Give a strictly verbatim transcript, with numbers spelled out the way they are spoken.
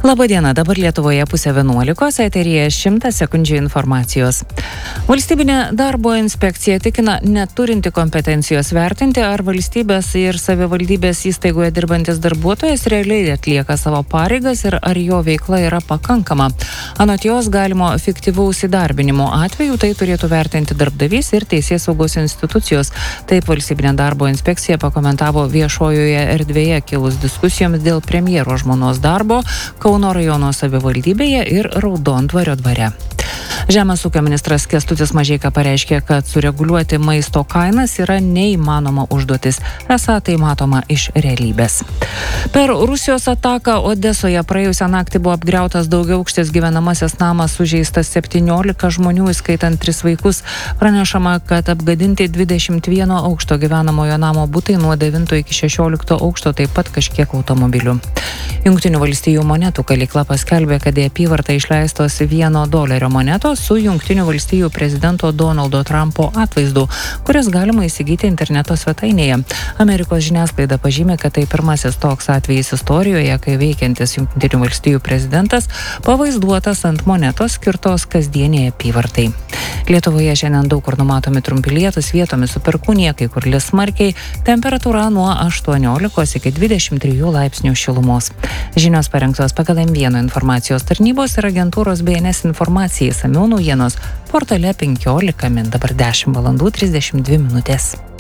Labadiena, dabar Lietuvoje pusė vienuolikos, eteryje šimtas sekundžių informacijos. Valstybinė darbo inspekcija tikina neturinti kompetencijos vertinti, ar valstybės ir savivaldybės įstaigoje dirbantis darbuotojas realiai atlieka savo pareigas ir ar jo veikla yra pakankama. Anot jos galimo fiktyvaus įdarbinimo atveju tai turėtų vertinti darbdavys ir teisėsaugos institucijos. Taip Valstybinė darbo inspekcija pakomentavo viešojoje erdvėje kilus diskusijoms dėl premjero žmonos darbo Kauno rajono savivaldybėje ir Raudondvario dvare. Žemės ūkio ministras Kęstutis Mažeika pareiškė, kad sureguliuoti maisto kainas yra neįmanoma užduotis. Esą tai matoma iš realybės. Per Rusijos ataką Odesoje praėjusią naktį buvo apgriautas daugiaaukštis gyvenamasis namas, sužeistas septyniolika žmonių, įskaitant tris vaikus. Pranešama, kad apgadinti dvidešimt vieno aukšto gyvenamojo namo butai nuo devinto iki šešiolikto aukšto, taip pat kažkiek automobilių. Jungtinių valstijų monetų kalykla paskelbė, kad į apyvartą išleistos vieno dolerio monetos su Jungtinių valstijų prezidento Donaldo Trumpo atvaizdu, kuris galima įsigyti interneto svetainėje. Amerikos žiniasklaida pažymė, kad tai pirmasis toks atvejis istorijoje, kai veikiantis Jungtinių valstijų prezidentas pavaizduotas ant monetos skirtos kasdieniai apyvartai. Lietuvoje šiandien daug kur numatomi trumpi lietūs, vietomis su perkūnija, kai kur lis smarkiai, temperatūra nuo aštuoniolikos iki dvidešimt trijų laipsnių šilumos. Žinios parengtos pagal M vienas informacijos tarnybos ir agentūros B N S informacijai, išsamiau naujienos portale penkiolika min, dabar dešimt valandų trisdešimt dvi minutės.